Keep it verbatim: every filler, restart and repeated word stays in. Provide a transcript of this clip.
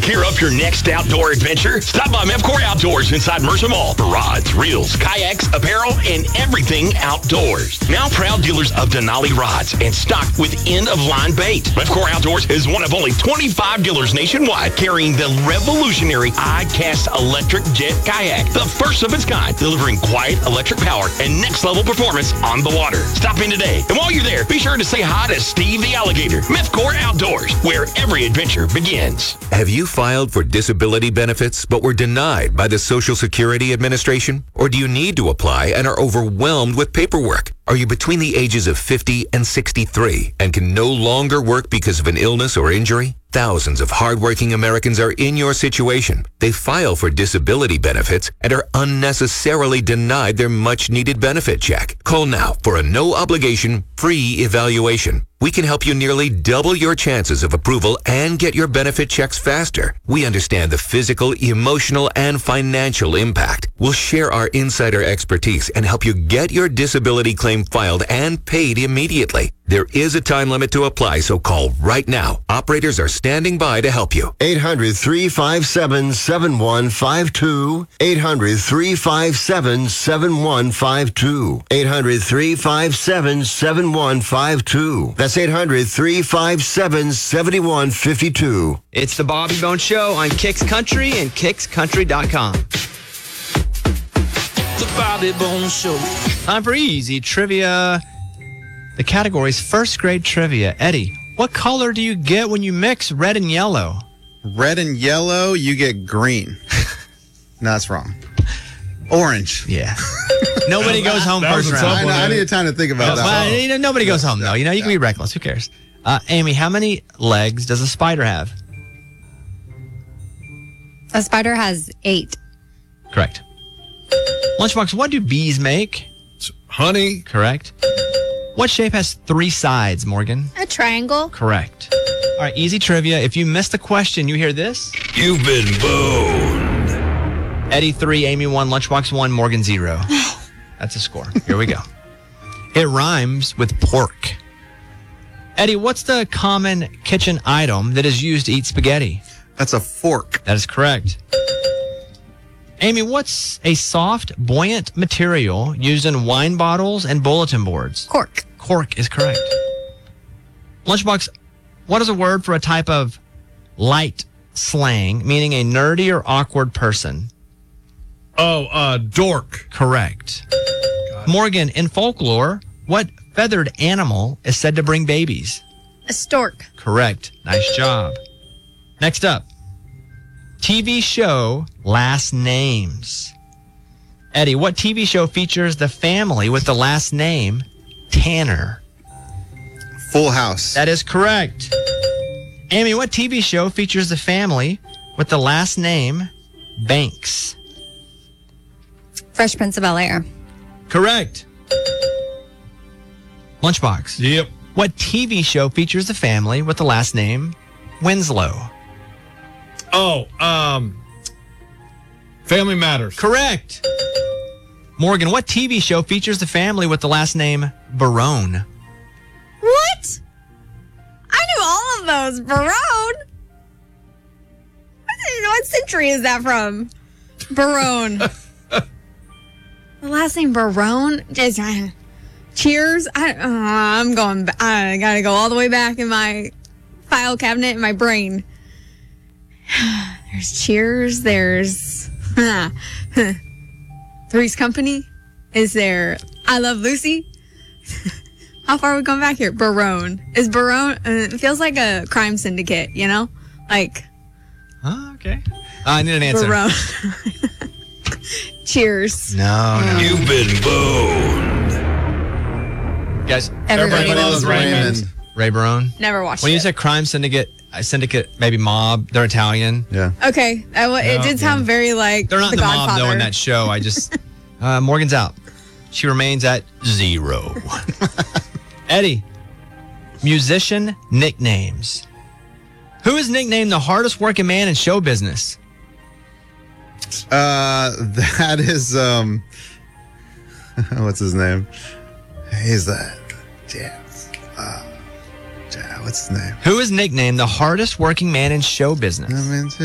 Gear up your next outdoor adventure. Stop by Mevcor Outdoors inside Mercer Mall for rods, reels, kayaks, apparel, and everything outdoors. Now proud dealers of Denali rods and stocked with end-of-line bait. Mevcor Outdoors is one of only twenty-five dealers nationwide carrying the revolutionary iCast electric jet kayak, the first of its kind, delivering quiet electric power and next-level performance on the water. Stop in today, and while you're there, be sure to say hi to Steve the Alligator. Mevcor Outdoors, where every adventure begins. Have you filed for disability benefits but were denied by the Social Security Administration? Or do you need to apply and are overwhelmed with paperwork? Are you between the ages of fifty and sixty-three and can no longer work because of an illness or injury? Thousands of hardworking Americans are in your situation. They file for disability benefits and are unnecessarily denied their much-needed benefit check. Call now for a no-obligation, free evaluation. We can help you nearly double your chances of approval and get your benefit checks faster. We understand the physical, emotional, and financial impact. We'll share our insider expertise and help you get your disability claim filed and paid immediately. There is a time limit to apply, so call right now. Operators are standing by to help you. eight hundred, three five seven, seven one five two. eight hundred, three five seven, seven one five two. eight hundred, three five seven, seven one five two. That's eight hundred, three five seven, seven one five two. It's the Bobby Bone Show on Kicks Country and kicks country dot com. The Bobby Bone Show. Time for easy trivia. The category is first grade trivia. Eddie, what color do you get when you mix red and yellow? Red and yellow, you get green. No, that's wrong. Orange. Yeah. Nobody goes home That was first a round. tough one. I, know, I needed time to think about that. Well, you know, nobody goes home, though. You know, you can be reckless. Who cares? Uh, Amy, how many legs does a spider have? A spider has eight. Correct. Lunchbox, what do bees make? Honey. Correct. What shape has three sides, Morgan? A triangle. Correct. All right, easy trivia. If you missed the question, you hear this. You've been boned. Eddie three, Amy one, Lunchbox one, Morgan zero. That's a score. Here we go. It rhymes with pork. Eddie, what's the common kitchen item that is used to eat spaghetti? That's a fork. That is correct. Amy, what's a soft, buoyant material used in wine bottles and bulletin boards? Cork. Cork is correct. Lunchbox, what is a word for a type of light slang, meaning a nerdy or awkward person? Oh, uh, dork. Correct. Morgan, in folklore, what feathered animal is said to bring babies? A stork. Correct. Nice job. Next up, T V show last names. Eddie, what T V show features the family with the last name Tanner? Full House. That is correct. Amy, what T V show features the family with the last name Banks? Fresh Prince of Bel-Air. Correct. Lunchbox. Yep. What T V show features the family with the last name Winslow? Oh, um, Family Matters. Correct. Morgan, what T V show features the family with the last name Barone? What? I knew all of those. Barone? What, what century is that from? Barone. The last name Barone? Just, uh, Cheers? I, uh, I'm going, I gotta go all the way back in my file cabinet in my brain. There's Cheers. There's Three's Company. Is there I Love Lucy? How far are we going back here? Barone. Is Barone, uh, it feels like a crime syndicate, you know? Like. Oh, okay. Uh, I need an answer. Barone. Cheers. No, no. You've been boned. Guys, Everybody, Everybody loves Raymond. Ray Barone. Never watched When it. you said crime syndicate, uh, syndicate, maybe mob, they're Italian. Yeah. Okay. I, well, it No, did sound very like They're not The the, mob, Godfather. though, in that show. I just, uh, Morgan's out. She remains at zero. Eddie, musician nicknames. Who is nicknamed the hardest working man in show business? Uh, that is, um, what's his name? He's the, yeah, uh, yeah, what's his name? Who is nicknamed the hardest working man in show business? I mean,